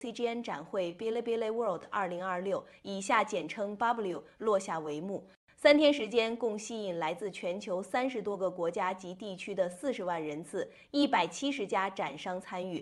CGN 展会 Bilibili World 2026以下简称 W 落下帷幕。3天时间，共吸引来自全球30多个国家及地区的40万人次，170家展商参与，